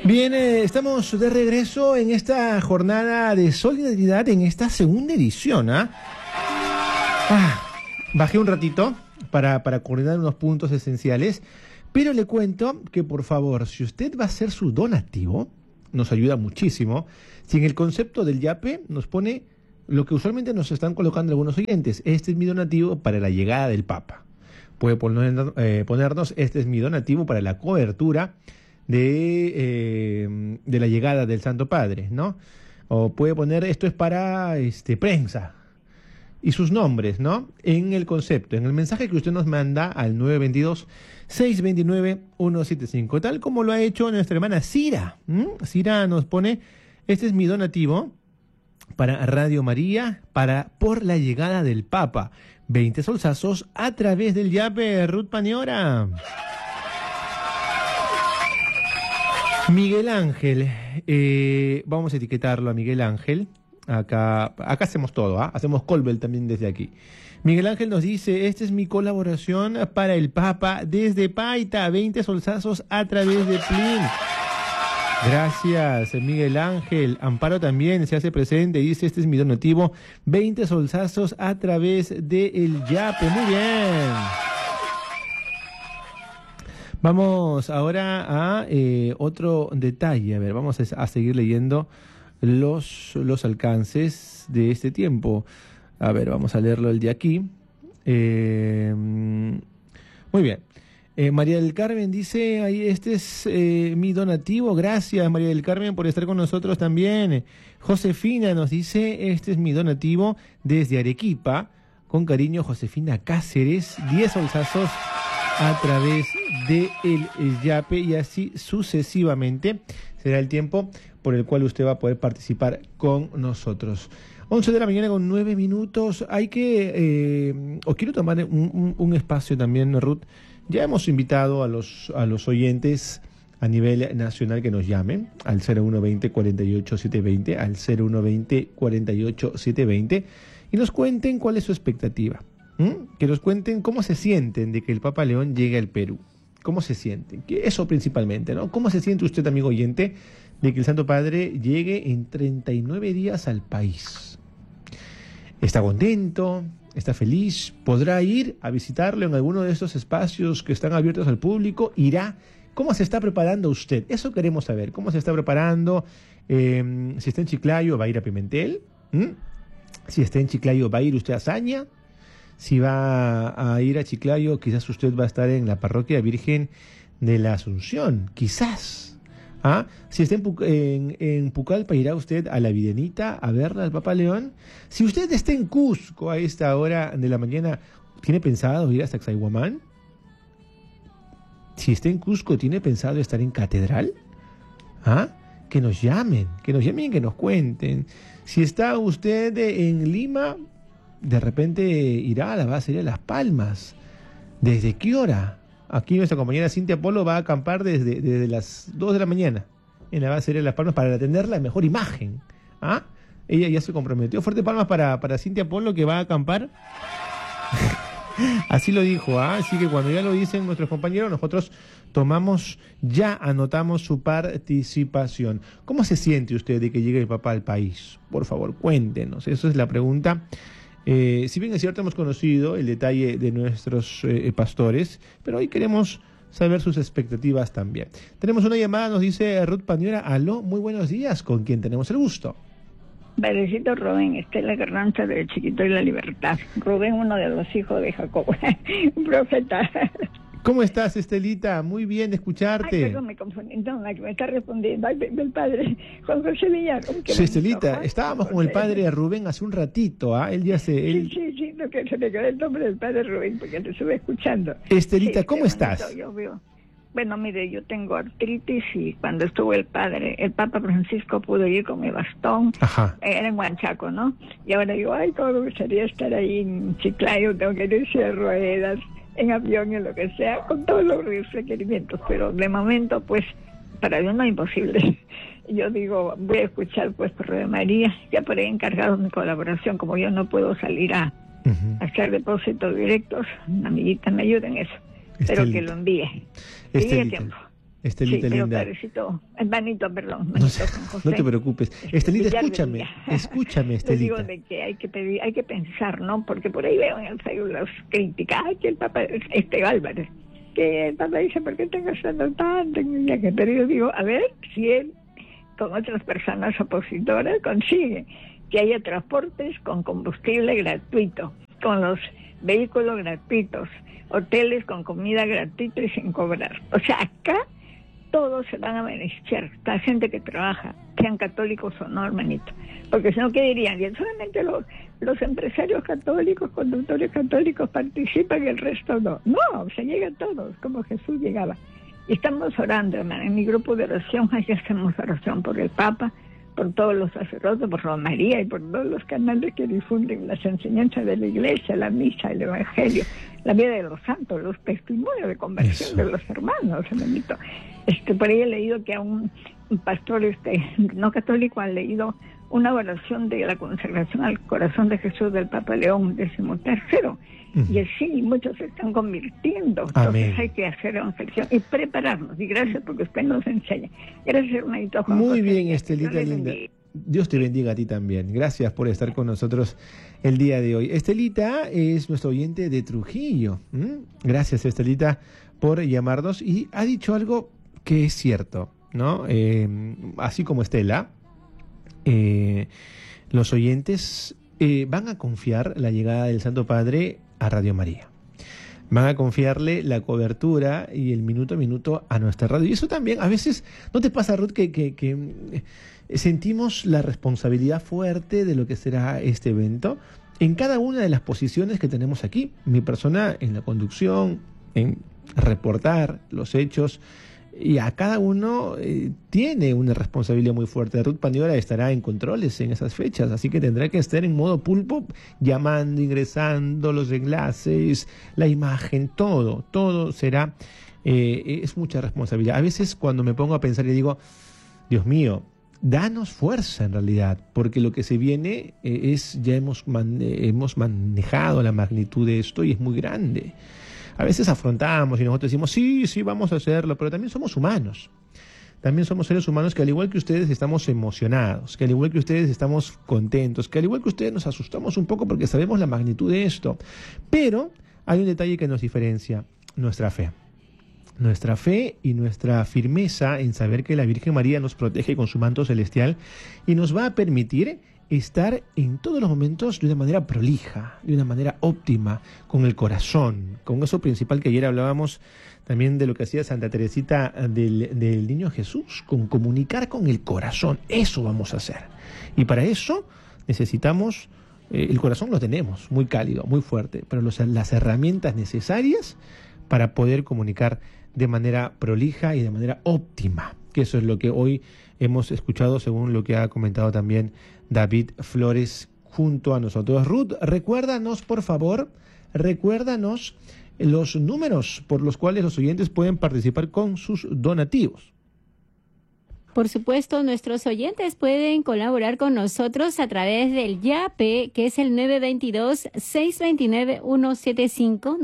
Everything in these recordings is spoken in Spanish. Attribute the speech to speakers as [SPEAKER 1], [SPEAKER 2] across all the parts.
[SPEAKER 1] Bien, estamos de regreso en esta jornada de solidaridad, en esta segunda edición. Bajé un ratito para coordinar unos puntos esenciales, pero le cuento que, por favor, si usted va a hacer su donativo, nos ayuda muchísimo. Si en el concepto del yape nos pone lo que usualmente nos están colocando algunos oyentes: este es mi donativo para la llegada del Papa. Puede ponernos: este es mi donativo para la cobertura de la llegada del Santo Padre, ¿no? O puede poner: esto es para prensa, y sus nombres, ¿no? En el concepto, en el mensaje que usted nos manda al 922-629-175, tal como lo ha hecho nuestra hermana Cira. Cira nos pone: este es mi donativo para Radio María, por la llegada del Papa. 20 solsazos a través del yape. Ruth Paniora. Miguel Ángel, vamos a etiquetarlo a Miguel Ángel. Acá hacemos todo, hacemos Colbel también desde aquí. Miguel Ángel nos dice: esta es mi colaboración para el Papa desde Paita, 20 solsazos a través de Plin. Gracias, Miguel Ángel. Amparo también se hace presente, dice: este es mi donativo, 20 solsazos a través del yape. Muy bien. Vamos ahora a otro detalle. A ver, vamos a seguir leyendo los alcances de este tiempo. A ver, vamos a leerlo el de aquí. Muy bien. María del Carmen dice: ahí, este es mi donativo. Gracias, María del Carmen, por estar con nosotros también. Josefina nos dice: este es mi donativo desde Arequipa. Con cariño, Josefina Cáceres, 10 solsazos a través de el yape, y así sucesivamente será el tiempo por el cual usted va a poder participar con nosotros. 11 de la mañana con 9 minutos. Hay que, o quiero tomar un espacio también, Ruth. Ya hemos invitado a los oyentes a nivel nacional que nos llamen al 0120-48-720, al 0120-48-720, y nos cuenten cuál es su expectativa. Que nos cuenten cómo se sienten de que el Papa León llegue al Perú. ¿Cómo se sienten? Eso principalmente, ¿no? ¿Cómo se siente usted, amigo oyente, de que el Santo Padre llegue en 39 días al país? ¿Está contento? ¿Está feliz? ¿Podrá ir a visitarlo en alguno de estos espacios que están abiertos al público? ¿Irá? ¿Cómo se está preparando usted? Eso queremos saber. ¿Cómo se está preparando? Si está en Chiclayo, ¿va a ir a Pimentel? Si está en Chiclayo, ¿va a ir usted a Zaña? Si va a ir a Chiclayo, quizás usted va a estar en la parroquia Virgen de la Asunción, quizás. Si está en Pucallpa, irá usted a la Videnita a verla al Papa León. Si usted está en Cusco a esta hora de la mañana, ¿tiene pensado ir a Sacsayhuamán? Si está en Cusco, ¿tiene pensado estar en Catedral? Que nos llamen, y que nos cuenten. Si está usted en Lima, de repente irá a la base de Las Palmas. ¿Desde qué hora? Aquí nuestra compañera Cintia Polo va a acampar desde las 2 de la mañana en la base de Las Palmas para tener la mejor imagen. Ella ya se comprometió. Fuerte palmas para Cintia Polo, que va a acampar. Así lo dijo, Así que cuando ya lo dicen nuestros compañeros, nosotros anotamos su participación. ¿Cómo se siente usted de que llegue el Papa al país? Por favor, cuéntenos. Esa es la pregunta. Si bien es cierto, hemos conocido el detalle de nuestros pastores, pero hoy queremos saber sus expectativas también. Tenemos una llamada, nos dice Ruth Paniora. Aló, muy buenos días. ¿Con quién tenemos el gusto?
[SPEAKER 2] Padrecito Rubén, Estela Carranza de Chiquito y la Libertad. Rubén, uno de los hijos de Jacob, un profeta.
[SPEAKER 1] ¿Cómo estás, Estelita? Muy bien escucharte.
[SPEAKER 2] Ay, perdón, me confundí. No, la que me está respondiendo, del padre Juan José Villar.
[SPEAKER 1] Sí, Estelita, estábamos con el padre Rubén hace un ratito, Él ya se...
[SPEAKER 2] Sí, lo que se le quedó el nombre del padre Rubén, porque te estuve escuchando.
[SPEAKER 1] Estelita, ¿cómo estás?
[SPEAKER 2] Yo veo. Bueno, mire, yo tengo artritis, y cuando estuvo el Papa Francisco, pude ir con mi bastón. Era en Huanchaco, ¿no? Y ahora digo: ay, cómo me gustaría estar ahí en Chiclayo, tengo que ir en silla de ruedas, en avión, en lo que sea, con todos los requerimientos, pero de momento, pues, para mí no es imposible. Yo digo, voy a escuchar, pues, por Radio María, ya por ahí encargado mi colaboración, como yo no puedo salir a hacer depósitos directos, una amiguita me ayuda en eso. Espero que lo envíe. Llegue a tiempo.
[SPEAKER 1] Estelita linda.
[SPEAKER 2] Padrecito, Manito, perdón.
[SPEAKER 1] No te preocupes. Estelita, escúchame, Estelita.
[SPEAKER 2] Te digo de que hay que pensar, ¿no? Porque por ahí veo en el Facebook las críticas. Ay, que el Papa, Álvarez, que el Papa dice, ¿por qué están gastando tanto en el viaje? Pero yo digo, a ver, si él, con otras personas opositoras, consigue que haya transportes con combustible gratuito, con los vehículos gratuitos, hoteles con comida gratuita y sin cobrar. O sea, acá todos se van a beneficiar, la gente que trabaja, sean católicos o no, hermanito. Porque si no, ¿qué dirían? Y solamente los empresarios católicos, conductores católicos participan y el resto no. No, se llega a todos, como Jesús llegaba. Y estamos orando, hermano. En mi grupo de oración, ahí hacemos oración por el Papa, por todos los sacerdotes, por Rosa María y por todos los canales que difunden las enseñanzas de la Iglesia, la misa, el Evangelio, la vida de los santos, los testimonios de conversión de los hermanos, hermanito. Por ahí he leído que a un pastor no católico ha leído una oración de la consagración al corazón de Jesús del Papa León XIII. Y así muchos se están convirtiendo. Entonces hay que hacer evangelización y prepararnos. Y gracias porque usted nos enseña. Gracias, hermanito Juan
[SPEAKER 1] Muy
[SPEAKER 2] José.
[SPEAKER 1] bien, Estelita linda. Dios te bendiga a ti también. Gracias por estar con nosotros el día de hoy. Estelita es nuestro oyente de Trujillo. Gracias, Estelita, por llamarnos. Y ha dicho algo que es cierto, ¿no? Así como Estela, los oyentes van a confiar la llegada del Santo Padre a Radio María. Van a confiarle la cobertura y el minuto a minuto a nuestra radio. Y eso también, a veces, ¿no te pasa, Ruth, que sentimos la responsabilidad fuerte de lo que será este evento en cada una de las posiciones que tenemos aquí? Mi persona en la conducción, en reportar los hechos, y a cada uno tiene una responsabilidad muy fuerte. Ruth Pandiola estará en controles en esas fechas, así que tendrá que estar en modo pulpo, llamando, ingresando, los enlaces, la imagen, todo será, es mucha responsabilidad. A veces cuando me pongo a pensar y digo, Dios mío, danos fuerza en realidad, porque lo que se viene ya hemos manejado la magnitud de esto y es muy grande. A veces afrontamos y nosotros decimos, sí, vamos a hacerlo, pero también somos humanos. También somos seres humanos que al igual que ustedes estamos emocionados, que al igual que ustedes estamos contentos, que al igual que ustedes nos asustamos un poco porque sabemos la magnitud de esto. Pero hay un detalle que nos diferencia, nuestra fe. Nuestra fe y nuestra firmeza en saber que la Virgen María nos protege con su manto celestial y nos va a permitir estar en todos los momentos de una manera prolija, de una manera óptima, con el corazón, con eso principal que ayer hablábamos también de lo que hacía Santa Teresita del Niño Jesús, con comunicar con el corazón. Eso vamos a hacer. Y para eso necesitamos, el corazón lo tenemos muy cálido, muy fuerte, pero las herramientas necesarias para poder comunicar de manera prolija y de manera óptima, que eso es lo que hoy hemos escuchado según lo que ha comentado también David Flores junto a nosotros. Ruth, recuérdanos, por favor, los números por los cuales los oyentes pueden participar con sus donativos.
[SPEAKER 3] Por supuesto, nuestros oyentes pueden colaborar con nosotros a través del YAPE, que es el 922-629-175,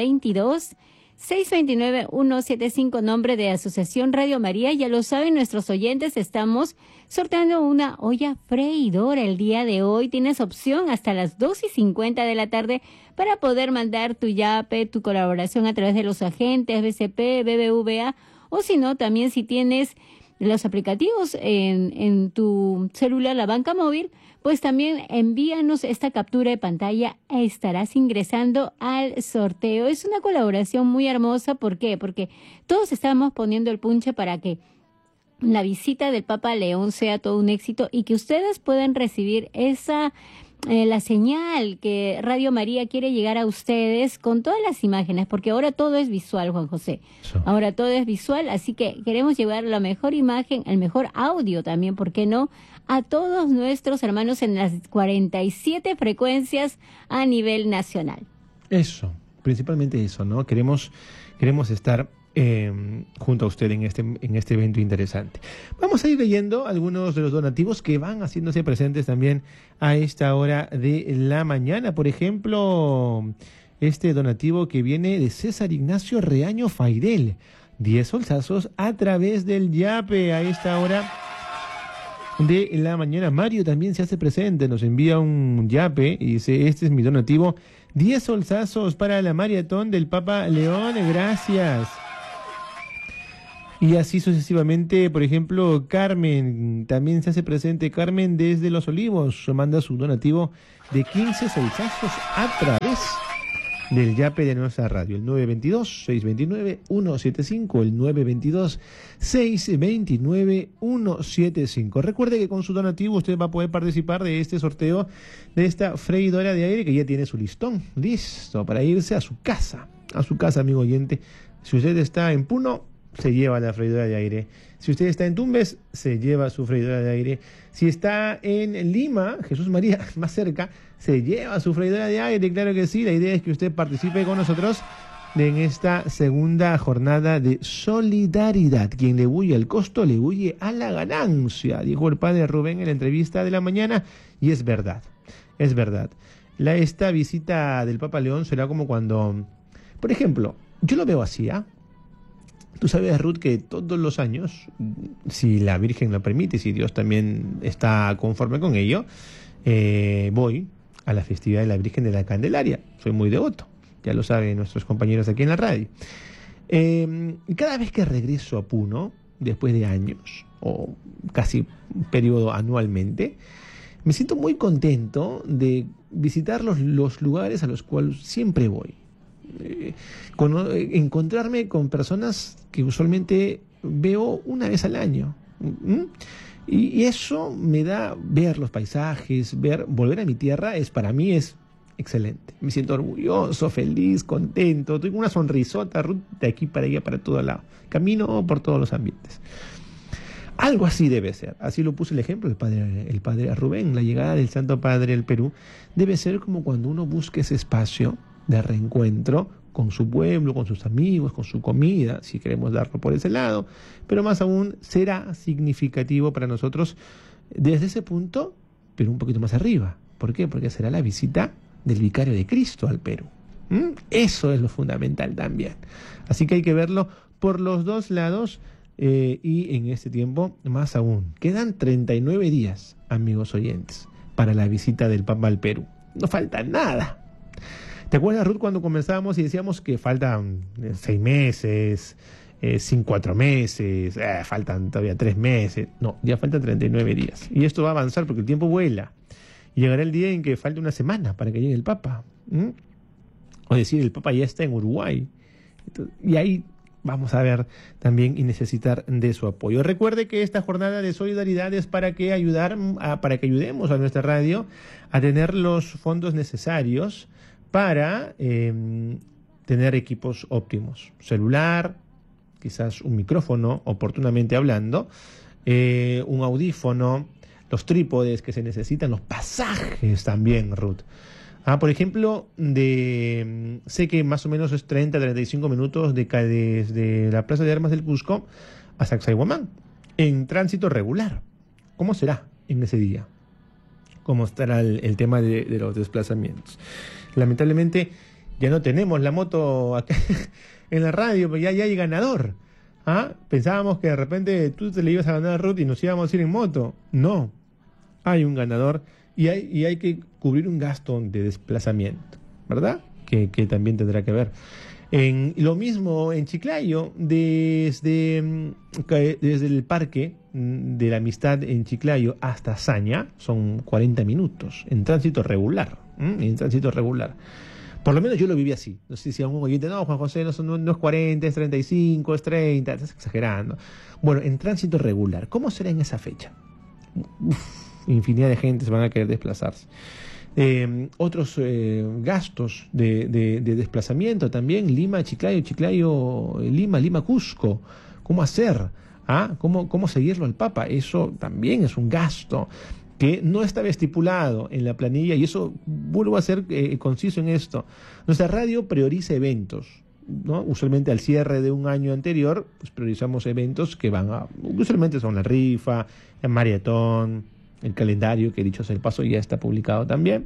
[SPEAKER 3] 922-629-175, nombre de Asociación Radio María. Ya lo saben nuestros oyentes, estamos sorteando una olla freidora el día de hoy. Tienes opción hasta las 2:50 de la tarde para poder mandar tu YAPE, tu colaboración a través de los agentes BCP, BBVA, o si no, también si tienes los aplicativos en tu celular, la banca móvil, pues también envíanos esta captura de pantalla, estarás ingresando al sorteo. Es una colaboración muy hermosa. ¿Por qué? Porque todos estamos poniendo el punche para que la visita del Papa León sea todo un éxito y que ustedes puedan recibir la señal que Radio María quiere llegar a ustedes con todas las imágenes, porque ahora todo es visual, Juan José. Ahora todo es visual, así que queremos llevar la mejor imagen, el mejor audio también, ¿por qué no?, a todos nuestros hermanos en las 47 frecuencias a nivel nacional.
[SPEAKER 1] Eso, principalmente eso, ¿no? Queremos estar junto a usted en este evento interesante. Vamos a ir leyendo algunos de los donativos que van haciéndose presentes también a esta hora de la mañana. Por ejemplo, este donativo que viene de César Ignacio Reaño Faidel, 10 solsazos a través del Yape a esta hora de la mañana. Mario también se hace presente, nos envía un Yape y dice, este es mi donativo, 10 solsazos para la maratón del Papa León, gracias. Y así sucesivamente, por ejemplo, Carmen también se hace presente. Carmen desde Los Olivos manda su donativo de 15 solsazos a través del Yape de nuestra radio. El 922-629-175, el 922-629-175. Recuerde que con su donativo usted va a poder participar de este sorteo de esta freidora de aire que ya tiene su listón listo para irse a su casa, amigo oyente. Si usted está en Puno, se lleva la freidora de aire. Si usted está en Tumbes, se lleva su freidora de aire. Si está en Lima, Jesús María, más cerca, se lleva su freidora de aire. Claro que sí, la idea es que usted participe con nosotros en esta segunda jornada de solidaridad. Quien le huye al costo, le huye a la ganancia, dijo el padre Rubén en la entrevista de la mañana, y es verdad, es verdad. Esta visita del Papa León será como cuando, por ejemplo, yo lo veo así, ¿ah? Tú sabes, Ruth, que todos los años, si la Virgen lo permite, si Dios también está conforme con ello, voy a la festividad de la Virgen de la Candelaria. Soy muy devoto, ya lo saben nuestros compañeros aquí en la radio. Cada vez que regreso a Puno, después de años, o casi un periodo anualmente, me siento muy contento de visitar los lugares a los cuales siempre voy. Encontrarme con personas que usualmente veo una vez al año. Y eso me da ver los paisajes, volver a mi tierra, para mí es excelente. Me siento orgulloso, feliz, contento, tengo una sonrisota de aquí para allá, para todo lado. Camino por todos los ambientes. Algo así debe ser. Así lo puso el ejemplo el padre Rubén. La llegada del Santo Padre al Perú debe ser como cuando uno busca ese espacio de reencuentro con su pueblo, con sus amigos, con su comida, si queremos darlo por ese lado, pero más aún será significativo para nosotros desde ese punto, pero un poquito más arriba. ¿Por qué? Porque será la visita del Vicario de Cristo al Perú. Eso es lo fundamental también. Así que hay que verlo por los dos lados, y en este tiempo más aún. Quedan 39 días, amigos oyentes, para la visita del Papa al Perú. No falta nada. ¿Te acuerdas, Ruth, cuando comenzábamos y decíamos que faltan 6 meses, 4 meses, faltan todavía 3 meses? No, ya faltan 39 días. Y esto va a avanzar porque el tiempo vuela. Y llegará el día en que falte una semana para que llegue el Papa. O decir, el Papa ya está en Uruguay. Y ahí vamos a ver también y necesitar de su apoyo. Recuerde que esta jornada de solidaridad es para que ayudemos a nuestra radio a tener los fondos necesarios para tener equipos óptimos, celular, quizás un micrófono, oportunamente hablando, un audífono, los trípodes que se necesitan, los pasajes también, Ruth. Por ejemplo, sé que más o menos es 30-35 minutos desde la Plaza de Armas del Cusco a Sacsayhuamán, en tránsito regular. ¿Cómo será en ese día? ¿Cómo estará el tema de los desplazamientos? Lamentablemente ya no tenemos la moto acá en la radio, pero ya hay ganador. Pensábamos que de repente tú te le ibas a ganar a Ruth y nos íbamos a ir en moto. No, hay un ganador y hay que cubrir un gasto de desplazamiento, ¿verdad? Que también tendrá que ver. Lo mismo en Chiclayo, desde el Parque de la Amistad en Chiclayo hasta Saña, son 40 minutos en tránsito regular. Por lo menos yo lo viví así. No sé si algún oyente, no, Juan José, no es 40, es 35, es 30, estás exagerando. Bueno, en tránsito regular, ¿cómo será en esa fecha? Infinidad de gente se van a querer desplazarse. Otros gastos de desplazamiento también, Lima, Chiclayo, Lima, Cusco. ¿Cómo hacer? ¿Cómo seguirlo al Papa? Eso también es un gasto que no estaba estipulado en la planilla, y eso vuelvo a ser conciso en esto. Nuestra radio prioriza eventos, ¿no? Usualmente al cierre de un año anterior, pues priorizamos eventos que usualmente son la rifa, el maratón, el calendario, que dicho sea el paso ya está publicado también,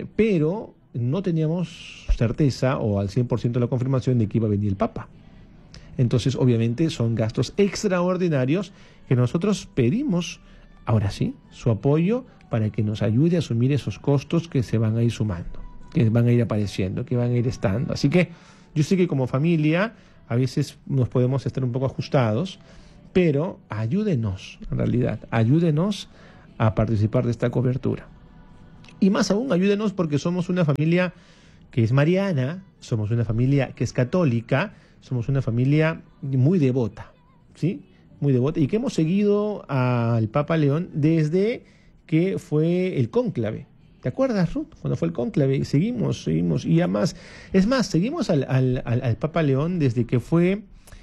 [SPEAKER 1] pero no teníamos certeza o al 100% la confirmación de que iba a venir el Papa. Entonces, obviamente, son gastos extraordinarios que nosotros pedimos, ahora sí, su apoyo para que nos ayude a asumir esos costos que se van a ir sumando, que van a ir apareciendo, que van a ir estando. Así que yo sé que como familia a veces nos podemos estar un poco ajustados, pero ayúdenos, en realidad, ayúdenos a participar de esta cobertura. Y más aún, ayúdenos porque somos una familia que es mariana, somos una familia que es católica, somos una familia muy devota, ¿sí? Muy devota, y que hemos seguido al Papa León desde que fue el cónclave. ¿Te acuerdas, Ruth? Cuando fue el cónclave, seguimos, y además, es más, seguimos al Papa León desde que fue,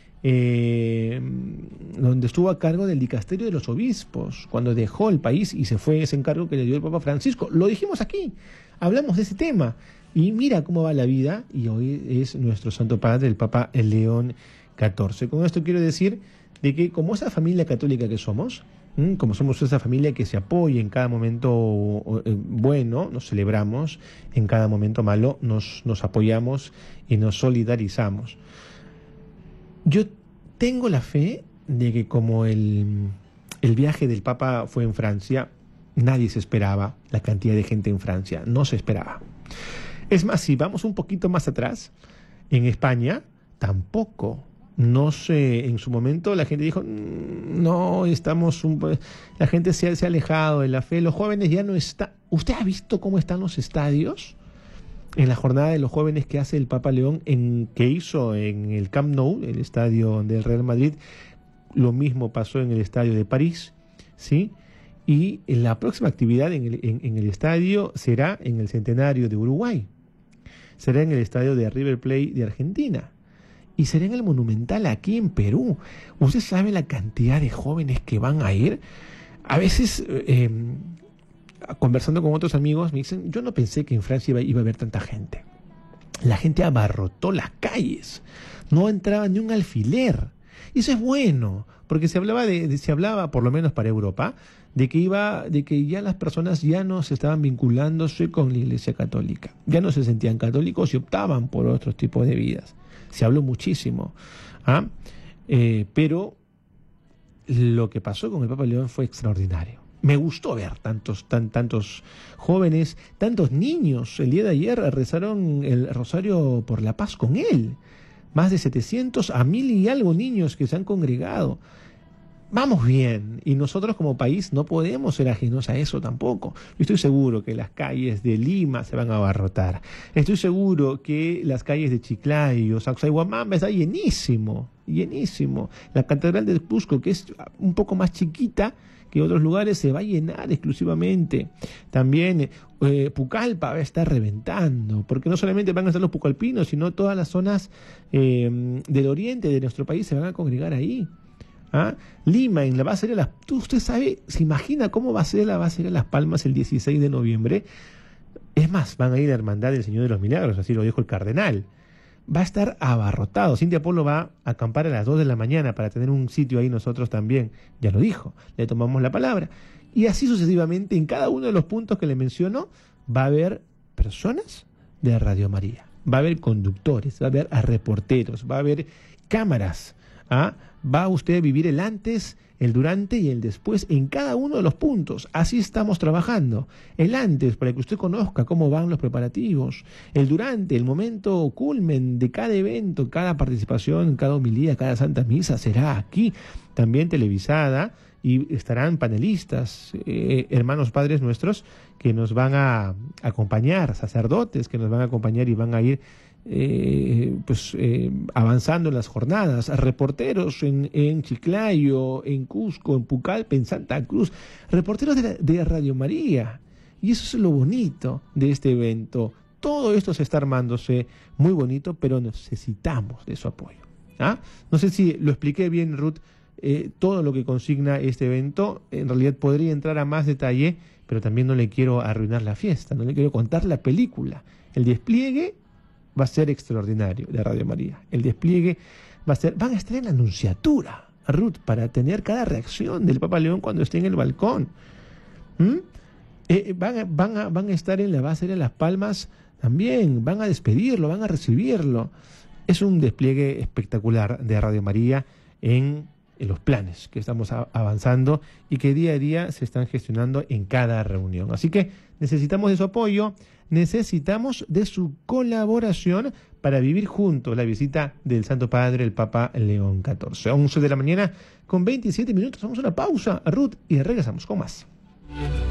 [SPEAKER 1] donde estuvo a cargo del dicasterio de los obispos, cuando dejó el país y se fue ese encargo que le dio el Papa Francisco. Lo dijimos aquí, hablamos de ese tema, y mira cómo va la vida, y hoy es nuestro Santo Padre, el Papa León XIV. Con esto quiero decir de que como esa familia católica que somos, como somos esa familia que se apoya en cada momento bueno, nos celebramos, en cada momento malo nos apoyamos y nos solidarizamos. Yo tengo la fe de que como el viaje del Papa fue en Francia, nadie se esperaba la cantidad de gente en Francia, no se esperaba. Es más, si vamos un poquito más atrás, en España tampoco. No sé, en su momento la gente dijo, no, la gente se ha alejado de la fe, los jóvenes ya no están. ¿Usted ha visto cómo están los estadios? En la jornada de los jóvenes que hace el Papa León, que hizo en el Camp Nou, el estadio del Real Madrid, lo mismo pasó en el estadio de París, ¿sí? Y la próxima actividad en el estadio será en el centenario de Uruguay, será en el estadio de River Plate de Argentina. Y será en el Monumental aquí en Perú. ¿Usted sabe la cantidad de jóvenes que van a ir? A veces, conversando con otros amigos, me dicen, yo no pensé que en Francia iba a haber tanta gente. La gente abarrotó las calles. No entraba ni un alfiler. Y eso es bueno, porque se hablaba, por lo menos para Europa, de que ya las personas ya no se estaban vinculándose con la Iglesia Católica. Ya no se sentían católicos y optaban por otros tipos de vidas. Se habló muchísimo, pero lo que pasó con el Papa León fue extraordinario. Me gustó ver tantos jóvenes, tantos niños. El día de ayer rezaron el Rosario por la Paz con él. Más de 700 a 1000 y algo niños que se han congregado. Vamos bien, y nosotros como país no podemos ser ajenos a eso tampoco. Yo estoy seguro que las calles de Lima se van a abarrotar. Estoy seguro que las calles de Chiclayo, Sacsayhuamamba está llenísimo. La Catedral de Cusco, que es un poco más chiquita que otros lugares, se va a llenar exclusivamente. También Pucallpa va a estar reventando, porque no solamente van a estar los pucallpinos, sino todas las zonas del oriente de nuestro país se van a congregar ahí. Lima, en la base de usted sabe, se imagina cómo va a ser la base de Las Palmas el 16 de noviembre. Es más, van a ir a la Hermandad del Señor de los Milagros, así lo dijo el cardenal. Va a estar abarrotado. Cintia Polo va a acampar a las 2 de la mañana para tener un sitio ahí nosotros también. Ya lo dijo, le tomamos la palabra. Y así sucesivamente, en cada uno de los puntos que le menciono, va a haber personas de Radio María. Va a haber conductores, va a haber reporteros, va a haber cámaras. Va a usted vivir el antes, el durante y el después en cada uno de los puntos. Así estamos trabajando. El antes, para que usted conozca cómo van los preparativos. El durante, el momento culmen de cada evento, cada participación, cada homilía, cada santa misa será aquí, también televisada, y estarán panelistas, hermanos padres nuestros, que nos van a acompañar, sacerdotes que nos van a acompañar y van a ir avanzando en las jornadas, reporteros en Chiclayo, en Cusco, en Pucallpa, en Santa Cruz, reporteros de Radio María. Y eso es lo bonito de este evento. Todo esto se está armándose muy bonito, pero necesitamos de su apoyo. No sé si lo expliqué bien, Ruth, todo lo que consigna este evento. En realidad podría entrar a más detalle, pero también no le quiero arruinar la fiesta, no le quiero contar la película. El despliegue va a ser extraordinario de Radio María. El despliegue van a estar en la Anunciatura, Ruth, para tener cada reacción del Papa León cuando esté en el balcón. Van a estar en la base de Las Palmas también, van a despedirlo, van a recibirlo. Es un despliegue espectacular de Radio María en los planes que estamos avanzando y que día a día se están gestionando en cada reunión. Así que necesitamos de su apoyo, necesitamos de su colaboración para vivir juntos la visita del Santo Padre, el Papa León XIV. 11 de la mañana con 27 minutos. Vamos a una pausa, Ruth, y regresamos con más.